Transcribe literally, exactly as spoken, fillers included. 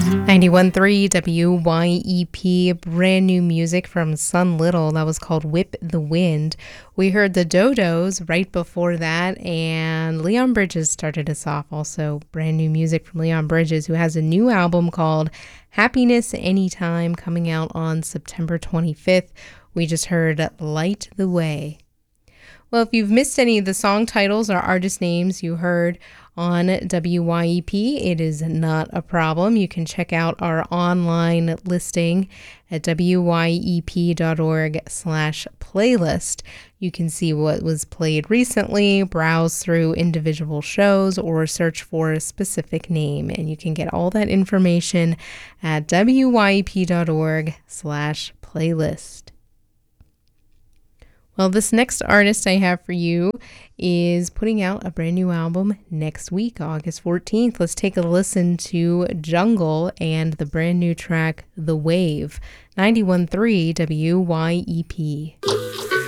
ninety-one point three W Y E P, brand new music from Sun Little. That was called Whip the Wind. We heard the Dodos right before that, and Leon Bridges started us off. Also, brand new music from Leon Bridges, who has a new album called Happiness Anytime coming out on September twenty-fifth. We just heard Light the Way. Well, if you've missed any of the song titles or artist names you heard on W Y E P, it is not a problem. You can check out our online listing at W Y E P dot org slash playlist. You can see what was played recently, browse through individual shows, or search for a specific name. And you can get all that information at W Y E P dot org slash playlist. Well, this next artist I have for you is putting out a brand new album next week, August fourteenth. Let's take a listen to Jungle and the brand new track, The Wave. ninety-one point three W Y E P.